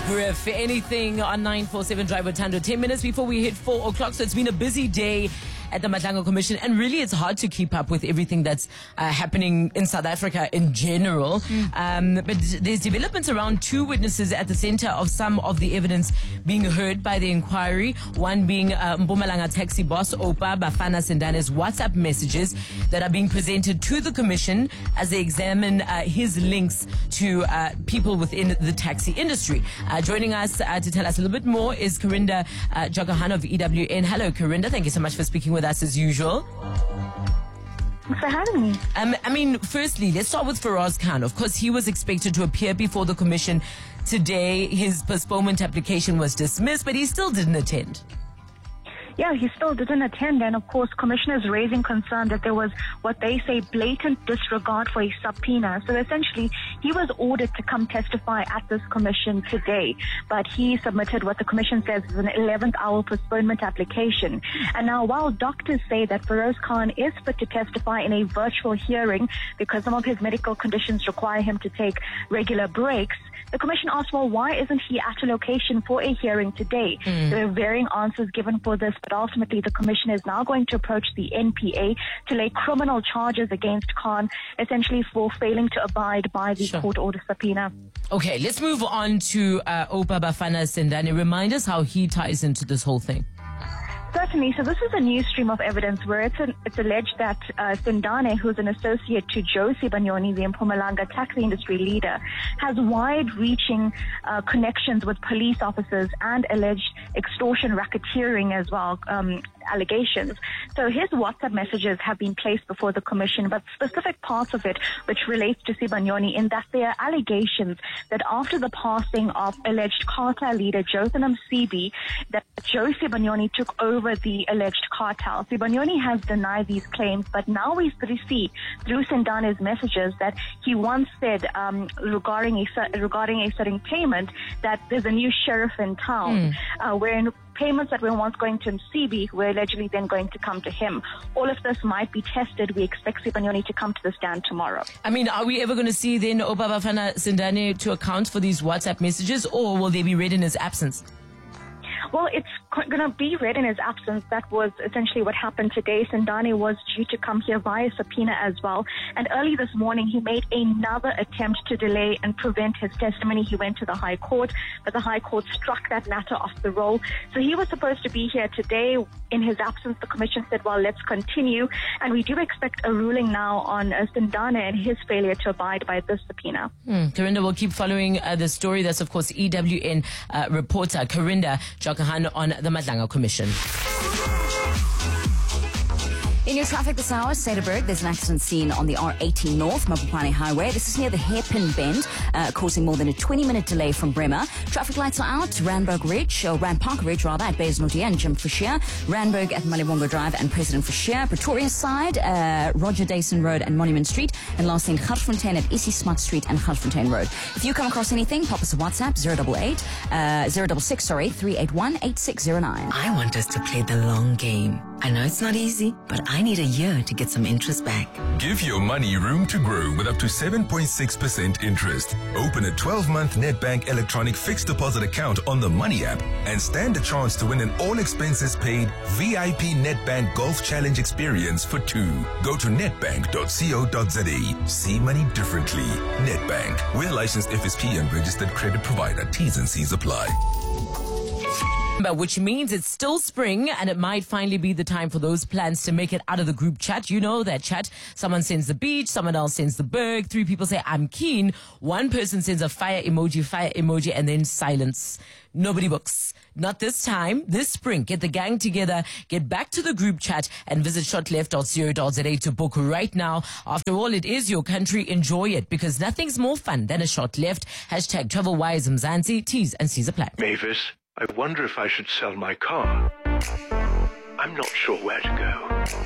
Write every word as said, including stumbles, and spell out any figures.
Griff. Anything on nine four seven Drive with Tando. Ten minutes before we hit four o'clock. So it's been a busy day at the Madlango Commission, and really it's hard to keep up with everything that's uh, happening in South Africa in general. Mm. Um, but there's developments around two witnesses at the center of some of the evidence being heard by the inquiry. One being uh, Mpumalanga taxi boss Oupa Bafana Sindane's WhatsApp messages that are being presented to the Commission as they examine uh, his links to uh, people within the taxi industry. Uh, joining us uh, to tell us a little bit more is Karinda uh, Jogahan of E W N. Hello, Karinda. Thank you so much for speaking with us as usual. Thanks for having me. Um, I mean, firstly, let's start with Feroz Khan. Of course, he was expected to appear before the Commission today. His postponement application was dismissed, but he still didn't attend. Yeah, he still didn't attend, and of course, commissioners raising concern that there was what they say blatant disregard for a subpoena. So essentially, he was ordered to come testify at this commission today, but he submitted what the commission says is an eleventh hour postponement application. And now, while doctors say that Feroz Khan is fit to testify in a virtual hearing because some of his medical conditions require him to take regular breaks, the commission asked, well, why isn't he at a location for a hearing today? Mm. There are varying answers given for this, but ultimately the commission is now going to approach the N P A to lay criminal charges against Khan, essentially for failing to abide by the sure. court order subpoena. Okay, let's move on to uh, Oupa Bafana Sindane. Remind us how he ties into this whole thing. Certainly. So this is a new stream of evidence where it's an, it's alleged that uh, Sindane, who's an associate to Josie Banyoni, the Mpumalanga taxi industry leader, has wide-reaching uh, connections with police officers and alleged extortion racketeering as well, um, allegations. So his WhatsApp messages have been placed before the commission, but specific parts of it which relates to Sibanyoni, in that there are allegations that after the passing of alleged cartel leader Jotham Sibi, that Josie Banyoni took over the alleged cartel. Sibanyoni has denied these claims, but now we see through Sindane's messages that he once said um, regarding a regarding a certain payment that there's a new sheriff in town, mm. uh, wherein payments that were once going to Msibi were allegedly then going to come to him. All of this might be tested. We expect Sibanyoni to come to the stand tomorrow. I mean, are we ever going to see then Oupa Bafana Sindane to account for these WhatsApp messages, or will they be read in his absence? Well, it's going to be read in his absence. That was essentially what happened today. Sindane was due to come here via subpoena as well. And early this morning, he made another attempt to delay and prevent his testimony. He went to the High Court, but the High Court struck that matter off the roll. So he was supposed to be here today. In his absence, the commission said, well, let's continue. And we do expect a ruling now on uh, Sindane and his failure to abide by this subpoena. Hmm. Karinda will keep following uh, the story. That's, of course, E W N uh, reporter Karinda Jogahan on the Madlango Commission. In your traffic this hour, Cederberg, there's an accident scene on the R eighteen North Mapopane Highway. This is near the Hairpin Bend, uh, causing more than a twenty-minute delay from Bremer. Traffic lights are out. Randburg Ridge, or Rand Park Ridge rather, at Baysnoti and Jim Fisher. Randburg at Malibongo Drive and President Fisher. Pretoria side, uh, Roger Dayson Road and Monument Street. And lastly in Garsfontein at Issy Smart Street and Garsfontein Road. If you come across anything, pop us a WhatsApp, zero eight eight, uh, zero six six, sorry, three eight one, eight six zero nine. I want us to play the long game. I know it's not easy, but I need a year to get some interest back. Give your money room to grow with up to seven point six percent interest. Open a twelve-month Nedbank electronic fixed deposit account on the Money app and stand a chance to win an all-expenses-paid V I P Nedbank Golf Challenge experience for two. Go to nedbank dot co dot za. See money differently. Nedbank. We're licensed F S P and registered credit provider. T's and C's apply. Which means it's still spring and it might finally be the time for those plans to make it out of the group chat. You know that chat. Someone sends the beach, someone else sends the berg, three people say I'm keen, one person sends a fire emoji, fire emoji, and then silence. Nobody books. Not this time. This spring, get the gang together, get back to the group chat and visit shotleft dot co dot za to book right now. After all, it is your country. Enjoy it, because nothing's more fun than a shot left. Hashtag TravelWise Mzansi. T's and C's apply. Mavis, I wonder if I should sell my car. I'm not sure where to go.